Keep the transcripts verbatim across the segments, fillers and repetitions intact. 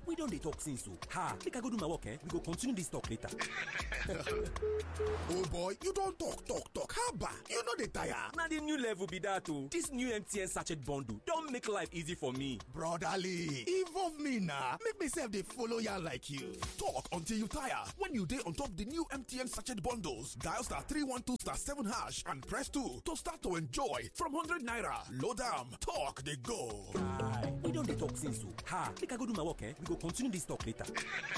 we don dey talk since o. Ha, make I go do my work eh? We go continue this talk later. Oh boy, you don talk talk talk. Haba, you no dey tire. Na the new level be that o. This new M T N sachet bundle don make life easy for me. Brotherly, involve me na. Make me sef dey follow ya like you. Talk until you tire. When you dey on top the new M T N sachet bundles, dial star three one two star seven hash and press two to start to enjoy from one hundred naira. Load am, talk dey go. Aye, we don dey talk since o. Ha, make I go do my work eh? We go continue this talk later.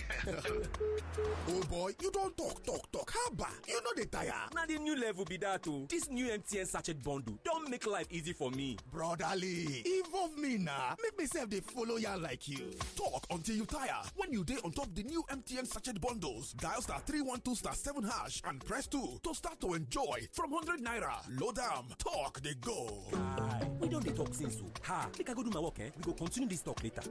Oh boy, you don talk talk talk. Haba, you no dey tire. Na the new level be that o. This new M T N sachet bundle don make life easy for me. Brotherly, involve me na. Make me sef dey follow ya like you. Talk until you tire. When you dey on top the new M T N sachet bundles, dial star three one two star seven hash and press two to start to enjoy from one hundred naira. Load am, talk dey go. Aye, we don dey talk since o. Ha, make I go do my work eh? We go continue this talk later.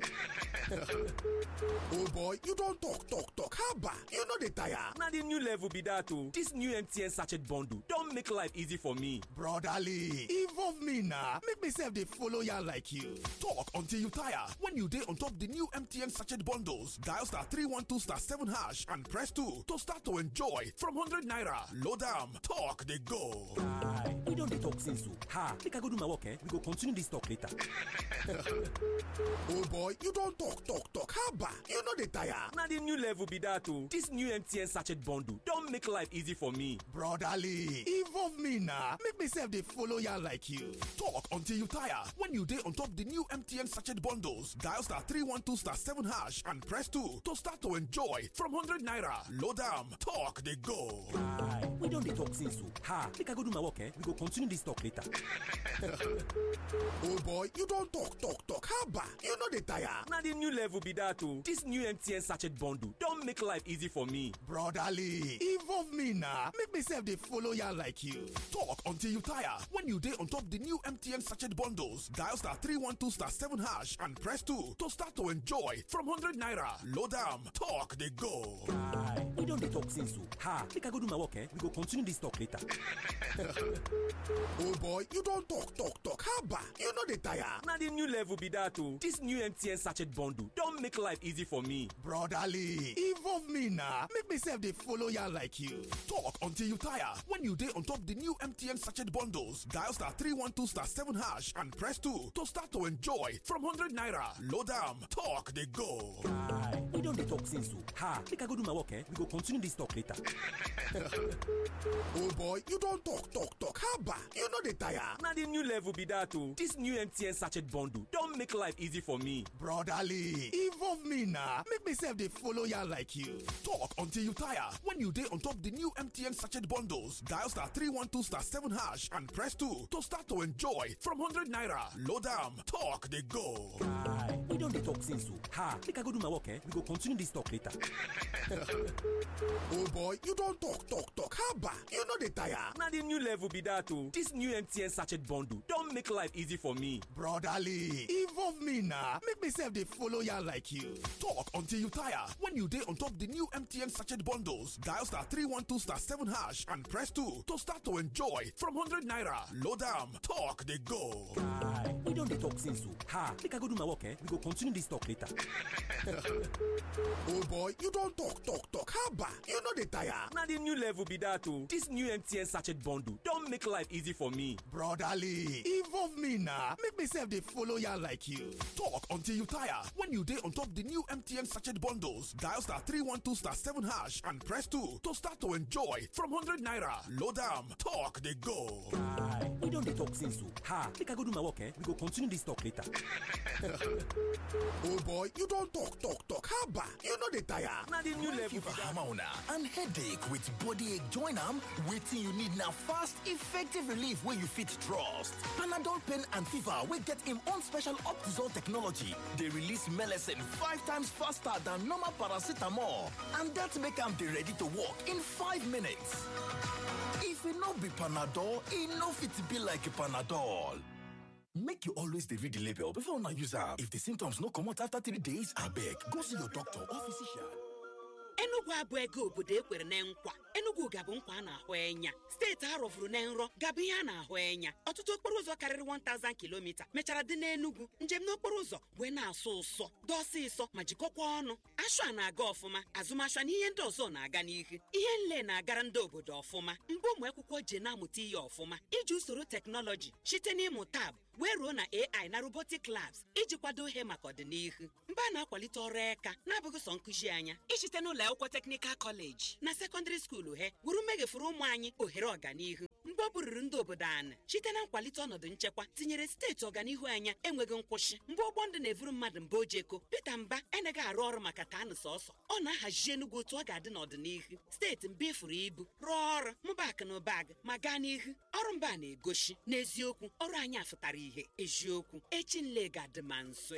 Oh boy, you don talk talk talk. Haba, you no dey tire. Na the new level be that o. This new M T N sachet bundle don make life easy for me. Brotherly, involve me na. Make me sef dey follow ya like you. Talk until you tire. When you dey on top the new M T N sachet bundles, dial star three one two star seven hash and press two to start to enjoy from one hundred naira. Load am, talk dey go. Aye, we don dey talk since o. Ha, make I go do my work eh? We go continue this talk later. Oh boy, you don talk talk talk. Haba, you no dey tire. Na the new level be that o. This new M T N sachet bundle don make life easy for me. Brotherly, involve me na. Make me sef dey follow ya like you. Talk until you tire. When you dey on top the new M T N sachet bundles, dial star three one two star seven hash and press two to start to enjoy from one hundred naira. Load am, talk dey go. Aye, we don dey talk since o. Ha, make I go do my work eh? We go continue this talk later. Oh boy, you don talk talk talk. Haba, you no dey tire. Na the new level be that o. This new M T N sachet bundle don make life easy for me. Brotherly, involve me na. Make me sef dey follow ya like you. Talk until you tire. When you dey on top the new M T N sachet bundles, dial star three one two star seven hash and press two to start to enjoy from one hundred naira. Load am, talk dey go. Aye, we don dey talk since o. Ha, make I go do my work eh? We go continue this talk later. Oh boy, you don talk talk talk. Haba, you no dey tire. Na the new level be that o. This new M T N sachet bundle don make life easy for me. Brotherly, involve me na. Make me sef dey follow ya like you. Talk until you tire. When you dey on top the new M T N sachet bundles, dial star three one two star seven hash and press two to start to enjoy from one hundred naira. Load am, talk dey go. Aye, we don dey talk since o. Ha, make I go do my work eh? We go continue this talk later. Oh boy, you don talk talk talk. Haba, you no dey tire. Na the new level be that o. This new M T N sachet bundle don make life easy for me. Brotherly, involve me na. Make me sef dey follow ya like you. Talk until you tire. When you dey on top the new M T N sachet bundles, dial star three one two star seven hash and press two to start to enjoy from one hundred naira. Load am, talk dey go. Aye, we don dey talk since o. Ha, make I go do my work eh? We go continue this talk later. Oh boy, you don talk talk talk. Haba, you no dey tire. Na the new level be that o. This new M T N sachet bundle don make life easy for me. Brotherly, involve me na. Make me sef dey follow ya like you. Talk until you tire. When you dey on top the new M T N sachet bundles, dial star three one two star seven hash and press two to start to enjoy from one hundred naira. Load am, talk dey go. Aye, we don dey talk since o. Ha, make I go do my work eh? We go continue this talk later. Oh boy, you don talk talk talk. Haba, you no dey tire. Na the new level be that o. This new M T N sachet bundle don make life easy for me. Brotherly, involve me na. Make me sef dey follow ya like you. Talk until you tire. When you dey on top the new M T N sachet bundles, dial star three one two star seven hash and press two to start to enjoy from one hundred naira. Load am, talk dey go. Aye, we don dey talk since o. Ha, make I go do my work eh? We go continue this talk later. Oh boy, you don talk talk talk. Haba, you no dey tire. Na the new level be Fever that. hammer una and headache with body ache join am. Wetin you need na fast, effective relief wey you fit trust. Panadol pain and fever wey get im own special Optizol technology dey release melecine five times faster than normal paracetamol, and that make am dey ready to work in five minutes. If e no be Panadol, e no fit be like Panadol. Make you always dey read the label before una use am. If the symptoms no comot after three days, abeg go see your doctor or physician. Enugu abụ ego obodo ekwere na nkwa. Enugu gabụ nkwa a na-ahụ enya. Steeti a rọfuru na nrọ gabụ ihe a na-ahụ enya. Ọtụtụ okporo ụzọ karịrị one thousand kilomita mechara dị n'Enugu. Njem n'okporo ụzọ wee na-asụ ụsọ, dị ọsịsọ ma jikọkwa ọnụ. Ashụ a na-aga ọfụma, azụmahịa na ihe ndị ọzọ na-aga n'ihu. Ihe nle na-agara ndị obodo ọfụma. Mgbe ụmụ akwụkwọ je na-amụta ihe ọfụma iji usoro teknọlọji site n'ịmụ tab wee ruo na A I na robotic labs iji kwado ihe maka ọdịnihu. Mba na-akwalite ọrụ eka na-abụghị sọ nkụzi anya ichite n'ụlọ akwụkwọ teknikal kọleji na sekọndịrị skuulu he wuru megefuru ụmụ anyị ohere ọganihu. Mgbe ọ bụrụrụ ndị obodo anyị site na nkwalite ọnọdụ nchekwa tinyere steeti ọganihu anya enweghị nkwụsị. Mgbe ụgbọ ndụ na-evuru mmadụ mba ojeko, Peter Mba enaghị arụ ọrụ maka taanụ sọsọ, ọ na-ahazi Enugu otu ọ ga-adị n'ọdịnihu. Steeti Mba ifuru ibu rụọ ọrụ mụba akụ na ụba agụ ma gaa n'ihu. Ọrụ Mba na-egosi n'eziokwu ọrụ anyị afụtara ihe eziokwu echi nle ga-adị ma nso.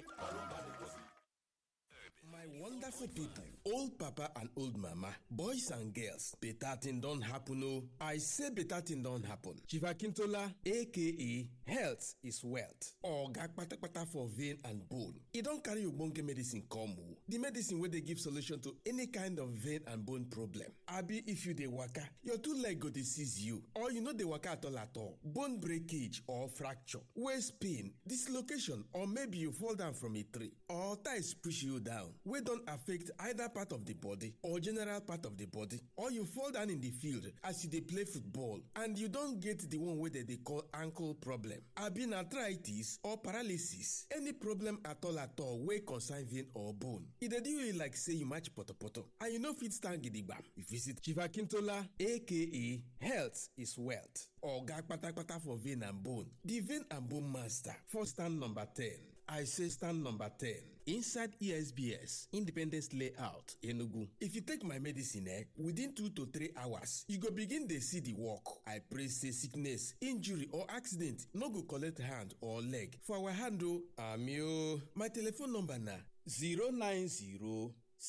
My wonderful people, old papa and old mama, boys and girls, better thing don't happen. Oh, I say better thing don't happen. Chief Akintola, aka Health is Wealth, or Gakpata for vein and bone. He don't carry Ubonge medicine come. The medicine where they give solution to any kind of vein and bone problem. Abi, if you dey waka, your two leg go disease you, or you know they waka at all at all. Bone breakage or fracture, waist pain, dislocation, or maybe you fall down from a tree, or ties push you down. Wey don't affect either part of the body or general part of the body, or you fall down in the field as you dey play football and you don't get the one wey they dey call ankle problem, abi na arthritis or paralysis, any problem at all at all wey concern vein or bone. E dey do you like say you match potopoto and you no fit stand gidigba. You visit Chief Akintola, aka Health is Wealth, oga kpatakpata for vein and bone, the vein and bone master, for stand number ten. I say stand number ten. Inside E S B S, Independence Layout, Enugu. If you take my medicine, eh, within two to three hours, you go begin to see the work. I pray say sickness, injury or accident no go collect hand or leg. For our handle, Amio. My telephone number na zero nine zero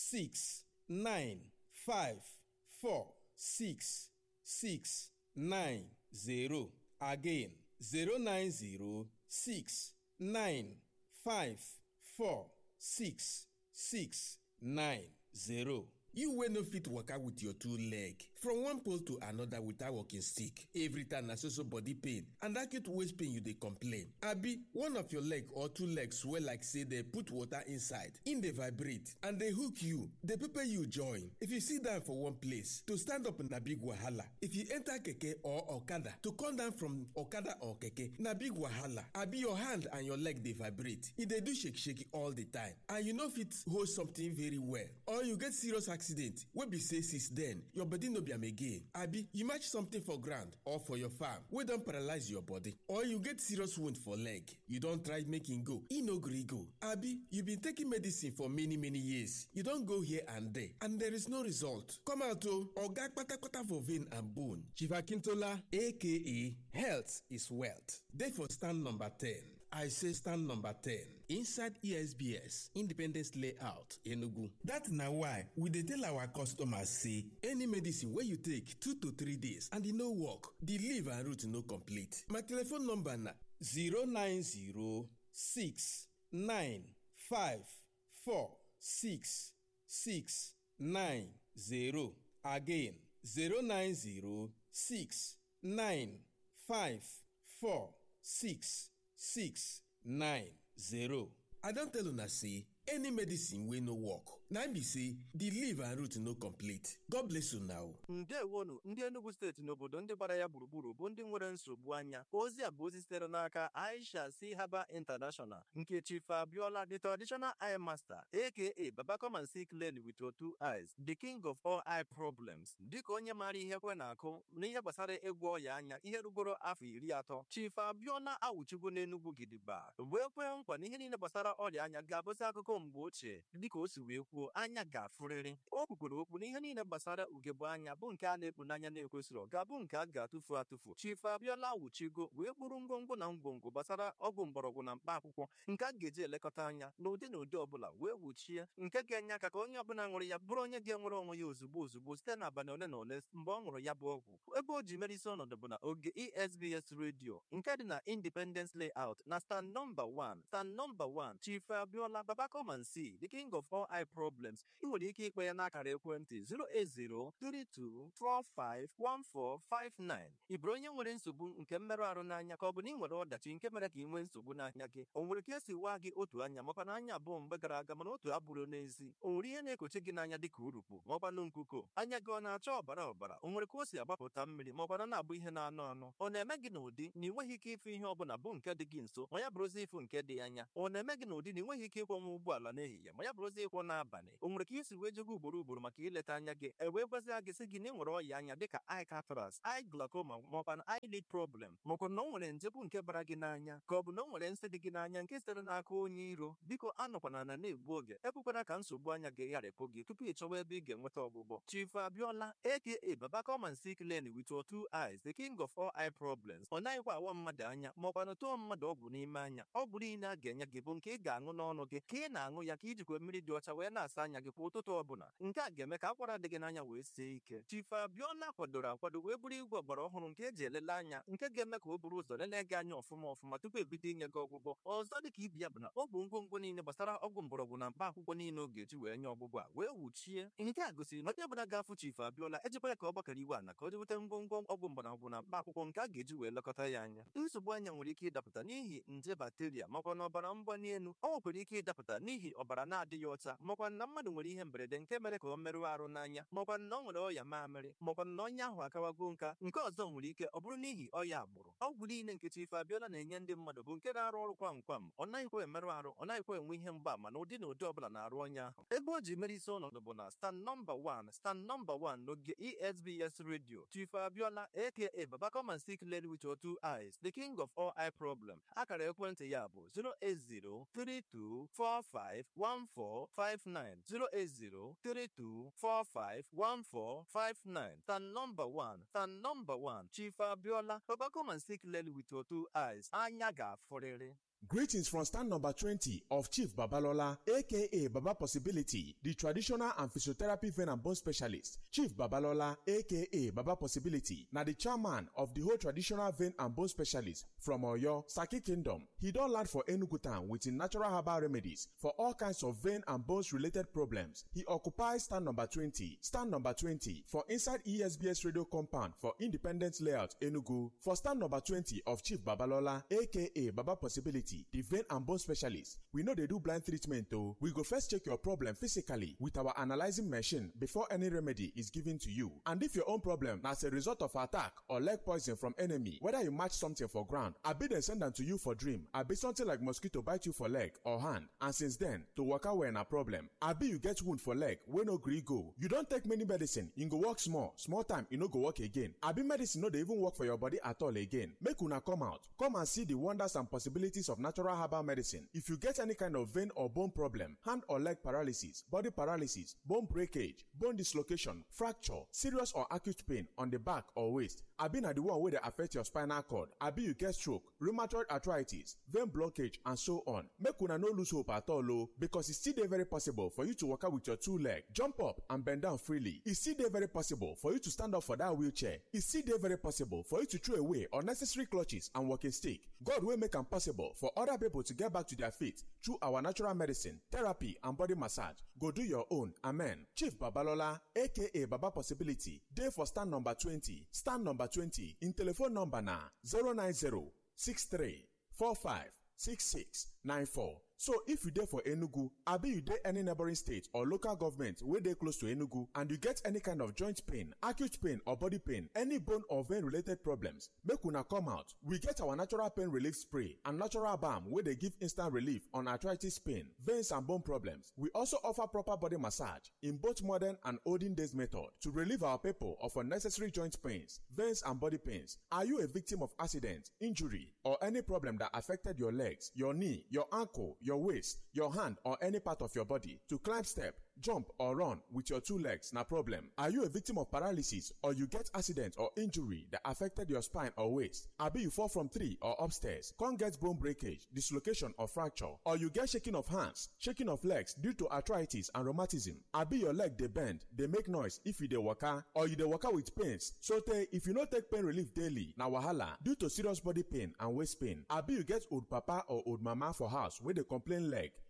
six nine five four six six nine zero. Again, zero nine zero six nine five four six six nine zero. You wey no fit waka with your two leg from one pole to another without walking stick. Every time na so so body pain and acute waist pain you dey complain. Abi one of your leg or two legs swell like say dey put water inside, im dey vibrate and dey hook you, dey pepper you join. If you sit down for one place, to stand up na big wahala. If you enter keke or okada, to come down from okada or keke na big wahala. Abi your hand and your leg dey vibrate, e dey do shake shake all the time and you no fit hold something very well, or you get serious accident accident wey be say since then your body no be am again. Abi you match something for ground or for your farm wey don paralyze your body, or you get serious wound for leg, you don try make e go, e no gree go. Abi you been taking medicine for many many years, you don go here and there and there is no result. Come out o, oga kpatakpata for vein and bone. Chief Akintola, aka Health is Wealth, dey for stand number ten. I say stand number ten. Inside E S B S, Independence Layout, Enugu. That na why we dey tell our customers say any medicine wey you take two to three days and e no work, the leaf and root no complete. My telephone number na zero nine zero six nine five four six six nine zero. Again, zero nine zero six nine five four six six nine zero. I don tell una say any medicine wey no work na be say the leaf and root no complete. God bless una o. Ndewonu ndị Enugu steeti n'obodo ndị gbara ya gburugburu bụ ndị nwere nsogbu anya. Ozi a bụ ozi sitere n'aka Aisha C. Haba International nke Chief Abiola, the traditional eye master, aka Baba come and see clearly with your two eyes, the king of all eye problems. Dịka onye maara ihe kwe na-akụ n'ihe gbasara ịgwọ ọya anya ihe rugoro afọ iri atọ, Chief Abiola awụchigo n'Enugu gidigba wee kwee nkwa na ihe niile gbasara ọrịa anya ga-abụzi akụkọ mgbe ochie. Dịka o si wee kwuo, anya ga-afụrịrị. O kwukwere okwu na ihe niile gbasara ugegbe anya bụ nke a na-ekpu n'anya na-ekwesịrị ga-abụ nke a ga-atụfu atụfu. Chief Abiola awụchigo wee kpụrụ ngwongwo na ngwongwo gbasara ọgwụ mgbọrọgwụ na mkpa akwụkwọ nke a ga-eji elekọta anya n'ụdị na ụdị ọbụla wee wuchie, nke ga-enye aka ka onye ọbụla ṅụrụ ya bụrụ onye ga-enwere onwe ya ozugbo ozugbo site n'abalị ole na ole mgbe ọ ṅụrụ ya bụ ọgwụ. Ebe o ji mere isi ọnọdụ bụ na oge E S B S Radio nke dị na Independence Layout na stand number one. Stand number one, Chief Abiola, Baba come and see, the king of all eye problems. problems ị nwere ike ikpe ya n'akara ekwentị zero eight zero three two four five one four five nine. Ị bụrụ onye nwere nsogbu nke mmerụ ahụ n'anya ka ọ bụ na ị nwere ọdachi nke mere ka ị nwee nsogbu n'anya gị, o nwere ka esi waa gị otu anya makwa na anya abụọ mgbe gara aga mana otu abụrụ n'ezi, o nwere ihe na-ekochi gị n'anya dịka urukpu maọkwanụ nkuko, anya gị ọ na-acha ọbara ọbara, o nwere ka o si agbapụta mmiri maọkwana na-abụ ihe na-anọ anọ, ọ na-eme gị n'ụdị na ị nweghị ike ịfụ ihe ọbụla bụ nke dị gị nso ma ya bụrụzi ịfụ nke dị anya, ọ na-eme gị n'ụdị na ị nweghị ike ịkwọnwa ụgbọala n'ehihie ma ya bụrụzi ịkwọ n'abalị, o nwere ka isi wee jego ugboro ugboro maka ileta anya gị e wee gwazia gị sị gị na ị nwere ọya anya dịka eye cataract, eye glaucoma maọkwa na eyelid problem, maọkwa na o nwere nje bụ nke bara gị n'anya ka ọ bụ na o nwere nsị dị gị n'anya nke sitere n'aka onye iro. Biko anọkwana na na-egbu oge, ekwekwana ka nsogbu anya gị gharịpụ gị tupu ị chọwa ebe ị ga-enweta ọgwụgwọ. Chief Abiola aka Baba come and see clearly with your two eyes, the king of all eye problems. Ọ naghịkwa awa mmadụ anya maọkwa na tụọ mmadụ ọgwụ n'ime anya. Ọgwụ niile a ga-enye gị bụ nke ị ga-aṅụ n'ọnụ gị ka ị na-aṅụ ya ka ijikwa mmiri dị ọcha wee na-asa anya gị kwa ụtụtụ ọbụla. Nke a ga-eme ka akwara dị gị n'anya wee sie ike. Chief Abiola kwadoro akwado wee bụrụ igwe ọgbara ọhụrụ nke eji elele anya nke ga-eme ka o buru ụzọ lelee gị anya ọfụma ọfụma tupu ebido inye gị ọgwụgwọ. Ọzọ dịka ibi ya bụ na ọ bụ ngwongwo niile gbasara ọgwụ mgbọrọgwụ na mkpa akwụkwọ niile ọ ga-eji wee nye ọgwụgwọ a wee wuchie. Nke a gosiri na onye ọbụla ga-afụ Chief Abiola ejikwara ka ọ gbakọrọ iwe ana ka o jeweta ngwongwo ọgwụ mgbọrọgwụ na mkpa akwụkwọ nke a ga-eji wee lekọta ya anya. Nsogbu anya nwere ike ịdapụta n'ihi nje bakteria makwa na ọbara mgbali elu, ọ nwekwara ike ịdapụta n'ihi ọbara na-adịghị ọcha makwa na mmadụ nwere ihe mberede nke mere ka ọ merụọ arụ n'anya makwa na ọ nwere ọya mamịrị makwa na onye ahụ akawago nka. Nke ọzọ nwere ike ọ bụrụ n'ihi ọya agbụrụ. Ọgwụ niile nke Chief Abiola na-enye ndị mmadụ bụ nke na-arụ ọrụ kwam kwam, ọ naghịkwa emerụ arụ, ọ naghịkwa enwe ihe mgbaama na ụdị na ụdị ọbụla na-arụ onye ahụ. Ebe o ji mere isi ọnọdụ bụ na stand nọmba one stand nọmba one n'oge E S B S Radio. Chief Abiola aka Baba come and see clearly with your two eyes, the king of all eye problem. Akara ekwentị ya bụ zero eight zero three two four five one four five nine zero eight zero three two four five one four five nine. Stand number one stand number one Chief Abiola, Baba come and see clearly with your two eyes, anya ga-afụrịrị. Greetings from stand number twenty of Chief Babalola, aka Baba Possibility, the traditional and physiotherapy vein and bone specialist. Chief Babalola, aka Baba Possibility, na the chairman of the whole traditional vein and bone specialist from Oyo, Saki Kingdom. He don land for Enugu town with him natural herbal remedies for all kinds of vein and bones related problems. He occupies stand number twenty, stand number twenty for inside E S B S radio compound for Independence Layout, Enugu. For stand number twenty of Chief Babalola, aka Baba Possibility, the vein and bone specialist, we know they do blind treatment though. We go first check your problem physically with our analyzing machine before any remedy is given to you. And if your own problem as a result of attack or leg poison from enemy, whether you match something for ground, I be they send them to you for dream, I be something like mosquito bite you for leg or hand, and since then to work out when a problem, I be you get wound for leg when no gree go. You don't take many medicine, you go work small, small time you no go work again. I be medicine no they even work for your body at all again. Make una come out, come and see the wonders and possibilities of natural herbal medicine. If you get any kind of vein or bone problem, hand or leg paralysis, body paralysis, bone breakage, bone dislocation, fracture, serious or acute pain on the back or waist, abi na the one wey dey affect your spinal cord, abi you get stroke, rheumatoid arthritis, vein blockage and so on, make una no lose hope at all o, because e still dey very possible for you to waka with your two leg, jump up and bend down freely. E still dey very possible for you to stand up for that wheelchair. E still dey very possible for you to throw away unnecessary clutches and walking stick. God wey make am possible for other people to get back to their feet through our natural medicine, therapy and body massage. Go do your own. Amen. Chief Babalola, aka Baba Possibility, dey for stand number twenty. Stand number twenty in telephone number na zero nine zero six three four five six six nine four. So if you dey for Enugu, abi you dey any neighboring state or local government wey dey close to Enugu and you get any kind of joint pain, acute pain or body pain, any bone or vein related problems, make una come out. We get our natural pain relief spray and natural balm wey dey give instant relief on arthritis pain, veins and bone problems. We also offer proper body massage in both modern and olden days method to relieve our people of unnecessary joint pains, veins and body pains. Are you a victim of accident, injury or any problem that affected your legs, your knee, your ankle, your waist, your hand or any part of your body? To climb step, jump or run with your two legs na problem. Are you a victim of paralysis or you get accident or injury that affected your spine or waist? Abi you fall from tree or upstairs, come get bone breakage, dislocation or fracture, or you get shaking of hands, shaking of legs due to arthritis and rheumatism. Abi your leg dey bend, dey make noise if you dey waka, or you dey waka with pains. So tey if you no take pain relief daily, na wahala due to serious body pain and waist pain. Abi you get old papa or old mama for house wey dey complain leg,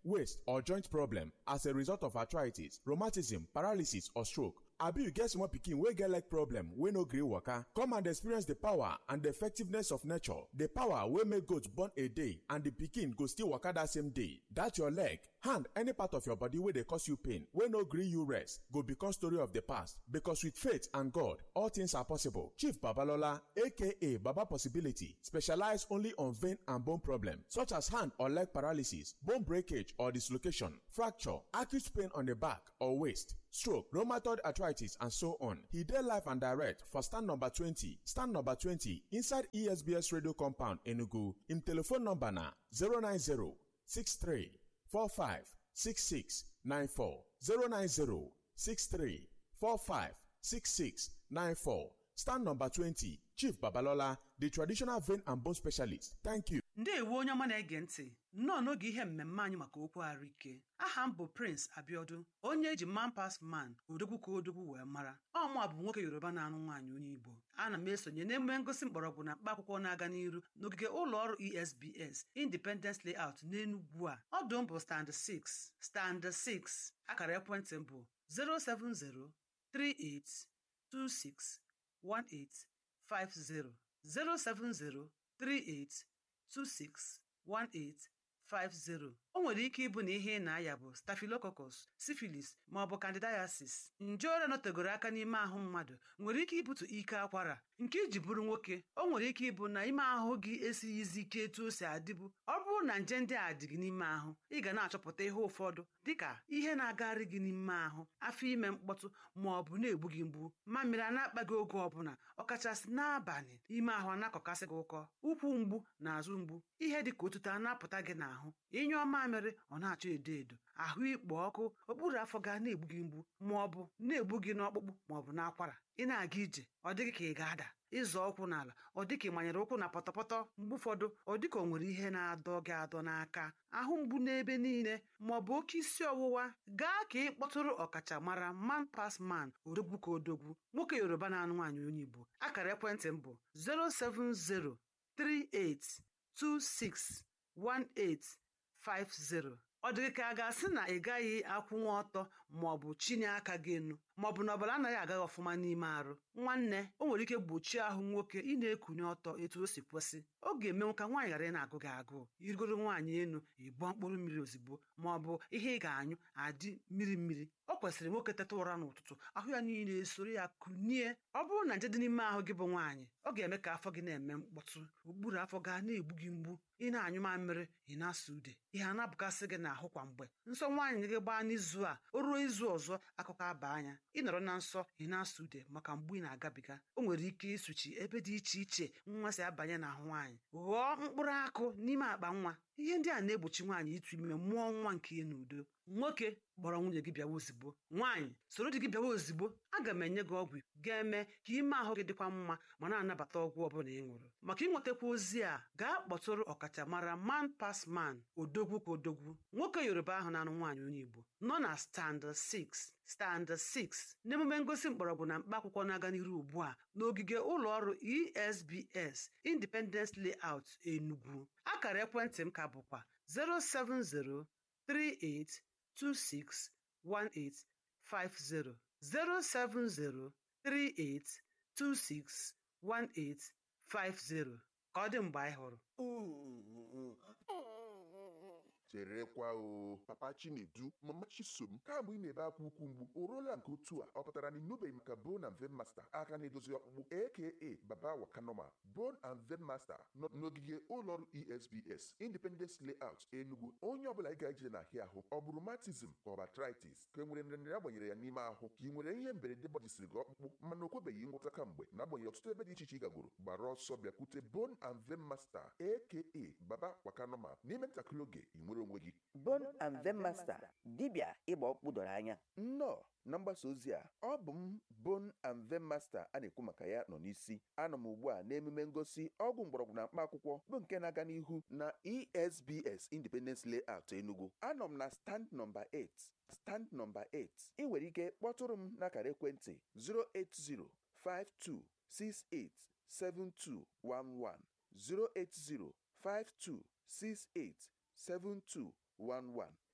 waist, or joint problem as a result of arthritis, rheumatism, paralysis, or stroke. Abi you get small pikin wey get leg problem wey no gree waka? Come and experience the power and the effectiveness of nature. The power wey make goat born a day and the pikin go still waka that same day. That your leg, hand, any part of your body wey dey cause you pain, wey no gree you rest, go become story of the past. Because with faith and God, all things are possible. Chief Babalola, aka Baba Possibility, specialize only on vein and bone problem such as hand or leg paralysis, bone breakage or dislocation, fracture, acute pain on the back or waist, stroke, rheumatoid arthritis, and so on. He dey live and direct for stand number twenty, stand number twenty inside E S B S radio compound Enugu. Him telephone number na zero nine zero six three four five six six nine four, zero nine zero six three four five six six nine four. Stand number twenty, Chief Babalola, the traditional vein and bone specialist. Thank you. Ndewo onye ọma na-ege ntị nnọọ n'oge ihe mmemme anyị maka okwu ahụike. Aha m bụ Prince Abiodun, onye eji man pass man odogwu ka odogwu wee mara. Ọmụ a bụ nwoke Yoruba na-anụ nwaanyị onye Igbo. Ana m esonye n'emume ngosi mgbọrọgwụ na mkpa akwụkwọ na-aga n'iru n'ogige ụlọ ọrụ E S B S Independence Layout n'Enugwu a. Ọdụ m bụ stand six, stand six. Akara ekwentị m bụ zero seven zero three eight two six one eight five zero, zero seven zero three eight two six one eight five zero. O nwere ike ịbụ na ihe ị na-aya bụ Staphylococcus, syphilis ma ọ bụ candidiasis. Nje ọrịa nọtegoro aka n'ime ahụ mmadụ nwere ike ibute ike akwara nke iji bụrụ nwoke. O nwere ike ịbụ na ime ahụ gị esighịzi ike etu o si adịbụ. Ọ bụrụ na nje ndị a dị gị n'ime ahụ, ị ga na-achọpụta ihe ụfọdụ dịka ihe na-agagharị gị n'ime ahụ, afọ ime mkpọtụ ma ọ bụ na-egbu gị mgbu, mamịrị a na-akpa gị oge ọbụla, ọkachasị n'abalị, ime ahụ a na-akọkasị gị ụkọ, ụkwụ mgbu na azụ mgbu, ihe dịka otuto a na-apụta gị n'ahụ, ịnyụọ mamịrị ọ na-achọ edo edo, ahụ ikpo ọkụ, okpuru afọ ga na-egbu gị mgbu ma ọ bụ na-egbu gị n'ọkpụkpụ ma ọ bụ n'akwara. Ị na-aga ije ọ dịghị ka ị ga-ada, ịzọ ụkwụ n'ala ọ dịka ị manyere ụkwụ na pọtọpọtọ, mgbe ụfọdụ ọ dịka o nwere ihe na-adọ gị adọ n'aka, ahụ mgbu n'ebe niile ma ọ bụ oke isi ọwụwa. Gaa ka ị kpọtụrụ ọkachamara man pass man odogwu ka odogwu, nwoke Yoruba na-anụ nwaanyị onye Igbo. Akara ekwentị m bụ zero seven zero three eight two six one eight five zero. Ọ dịghị ka a ga-asị na ị gaghị akwụnwa ọtọ ma ọ bụ chinye aka gị enu ma ọ bụ na ọbara anaghị agaghị ọfụma n'ime arụ. Nwanne, o nwere ike gbochie ahụ nwoke ị na-ekunye ọtọ etu o si kwesị. Ọ ga-emenwu ka nwaanyị ghara ị na-agụ gị agụụ, irigoro nwaanyị enu ịbụọ mkpụrụ mmiri ozugbo ma ọ bụ ihe ị ga-anyụ adị mmiri mmiri. O kwesịrị nwoke teta ụra n'ụtụtụ ahụ ya niile esoro ya kunie. Ọ bụrụ na nje dị n'ime ahụ gị bụ nwaanyị, ọ ga-eme ka afọ gị na-eme mkpọtụ, okpuru afọ gaa na-egbu gị mgbu, ị na-anyụ mamịrị, ị na-asa ude, ihe a na-abụkasị gị n'ahụ kwa mgbe. Nsọ nwaanyị gị gbaa n'izu a, o ruo izu ọzọ akụkọ aba anya, ị nọrọ na nsọ ị na-asa ude maka mgbu ị na-agabiga. O nwere ike ịsụchi ebe dị iche iche nwa si abanye n'ahụ nwaanyị, ghọọ mkpụrụ akụ n'ime akpa nwa. Ihe ndị a na-egbochi nwaanyị ịtụ ime mụọ nwa nke ya n'udo. Nwoke, kpọrọ nwunye gị bịawa ozigbo. Nwaanyị, soro di gị bịawa ozigbo. Aga m enye gị ọgwụ ga-eme ka ime ahụ gị dịkwa mma ma na-anabata ọgwụ ọbụla ị ṅụrụ. Maka ịnwetakwa ozi a, gaa kpọtụrụ ọkachamara man pass man odogwu ka odogwu, nwoke Yoruba ahụ na-anụ nwaanyị onye Igbo, nọ na stand six, stand six n'emume ngosi mgbọrọgwụ na mkpa akwụkwọ na-aga n'iru ugbu a n'ogige ụlọ ọrụ E S B S Independence Layout Enugu. Akara ekwentị m ka bụkwa zero seven zero three eight two six one eight five zero, zero seven zero three eight two six one eight five zero. Ka ọ dị mgbe anyị hụrụ. Cherekwa o, Papa Chinedu, Mama Chisom, kamgbe ị na-ebe akwa ukwu mgbu o ruola nke otu a, ọ pụtara na ịnụbeghị maka Bone and Vein Master aka na-edozi ọkpụkpụ aka Baba Wakanoma. Bone and Vein Master nọ n'ogige ụlọọrụ E S B S Independence Layout Enugu. Onye ọbụla ị ga-eje n'ahịa ahụ, ọ bụ rheumatism ka ọ bụ arthritis, ka e nwere nrịanrịa agbanyere ya n'ime ahụ, ka ị nwere ihe mberede gbajisiri gị ọkpụkpụ mana o kwebeghị ngwọta kamgbe, na-agbanyeghị ọtụtụ ebe dị iche iche ị gagoro, gbara ọsọ bịakwute Bone and Vein Master aka Baba Wakanoma. N'ime ntakịrị oge ị nwere onwe gị. Bone and Vein Master, dibịa ịgba ọkpụkpụ doro anya. Nnọọ na mgbasa ozi a, ọ bụ m Bone and Vein Master a na-ekwu maka ya nọ n'isi. Anọ m ugbu a n'emume ngosi ọgwụ mgbọrọgwụ na mkpa akwụkwọ bụ nke na-aga n'ihu na E S B S Independence Layout Enugu. Anọ m na stand number eight, stand number eight. Ị nwere ike kpọtụrụ m n'akara ekwentị zero eight zero five two six eight seven two one one, zero eight zero five two six eight seven two one one.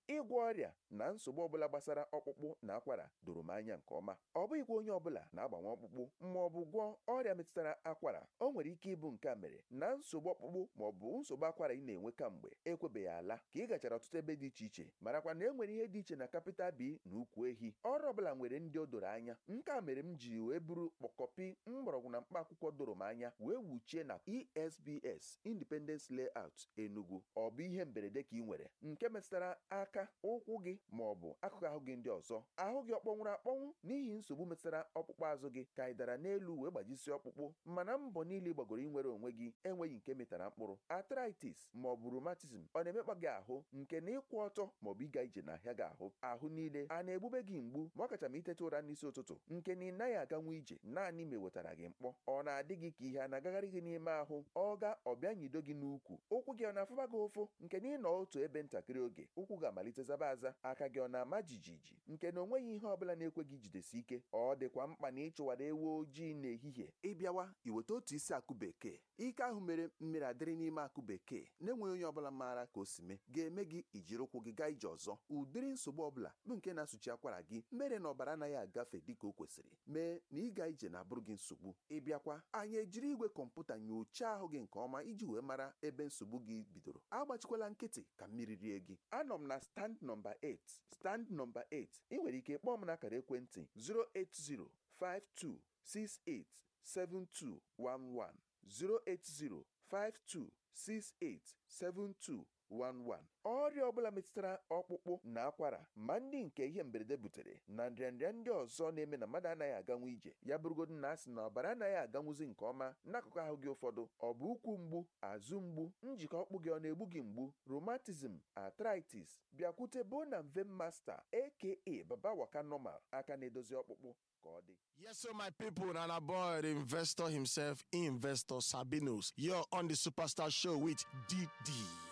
ịgwọ ọrịa na nsogbu ọbụla gbasara ọkpụkpụ na akwara doro m anya nke ọma. Ọ bụghịkwa onye ọbụla na-agbanwe ọkpụkpụ ma ọ bụ gwọọ ọrịa metụtara akwara. O nwere ike ịbụ nke a mere na nsogbu ọkpụkpụ ma ọ bụ nsogbu akwara ị na-enwe kamgbe ekwebeghị ala ka ị gachara ọtụtụ ebe dị iche iche, marakwa na e nwere ihe dị iche na capital B na ukwu ehi. Ọrụ ọbụla nwere ndị o doro anya. Nke a mere m ji wee buru kpọkọpi mgbọrọgwụ na mkpa akwụkwọ doro m anya wee wuchie na E S B S Independence Layout Enugu. Ọ bụ ihe mberede ka ị nwere nke metụtara aka, ụkwụ gị ma ọ bụ akụkụ ahụ gị ndị ọzọ, ahụ gị ọkpọnwụrụ akpọnwụ n'ihi nsogbu metụtara ọkpụkpụ azụ gị ka ị dara n'elu wee gbajisi ọkpụkpụ, mana mbọ niile gbagoro inwere onwe gị enweghị nke metara mkpụrụ. Arthritis ma ọ bụ rheumatism ọ na-emekpa gị ahụ nke na ịkwụ ọtọ ma ọ bụ ịga ije n'ahịa gị ahụ. Ahụ niile a na-egbube gị mgbu ma ọ kacha ma iteta ụra n'isi ụtụtụ nke na ị naghị aganwu ije naanị ma ewetara gị mkpọ. Ọ na-adị gị ka ihe a na-agagharị gị n'ime ahụ, ọ ga ọbịa nyido gị n'ukwu. Ụkwụ gị ọ na-afụba gị ụfụ nke na ị nọ otu ebe ntakịrị oge ụkwụ ga-amalite zaba aza. Aka gị ọ na-ama jijiji nke na onweghị ihe ọbụla na-ekwe gị jidesi ike. Ọ dịkwa mkpa na ịchụwara ewu ojii n'ehihie. Ịbịawa iweta otu isi akụ bekee. Ike ahụ mere mmiri adịrị n'ime akụ bekee na-enweghị onye ọbụla maara ka o si mee ga-eme gị ijiri ụkwụ gị gaa ije ọzọ. Ụdịrị nsogbu ọbụla bụ nke na-asụchi akwara gị mere na ọbara anaghị agafe dịka o kwesịrị, mee na ịga ije na-abụrụ gị nsogbu. Ịbịakwa anyị ejiri igwe kọmputa nyochaa ahụ gị nke ọma iji wee mara ebe nsogbu gị bidoro. Agbachikwala nkịtị ka mmiri rie gị. Anọ m na stand nọmba eight. Stand nọmba eight. Ị nwere ike kpọọ m n'akara ekwentị zero eight zero five two six eight seven two one one zero eight zero five two six eight seven two one one. Ọrịa ọbụla metụtara ọkpụkpụ na akwara ma ndị nke ihe mberede butere na nrịanrịa ndị ọzọ na-eme na mmadụ anaghị aganwu ije, ya bụrụgodu na asị na ọbara anaghị aganwuzi nke ọma n'akụkụ ahụ gị ụfọdụ, ọ bụ ụkwụ mgbu, azụ mgbu, njikọ ọkpụ gị ọ na-egbu gị mgbu, rheumatism, arthritis, bịakwute Bone and Vein Master aka Baba Waka Normal, aka na-edozi ọkpụkpụ ka ọ dị. Yes, so my people, and a boy, the investor himself, Investor Sabinos. You're on the Superstar Show with D D.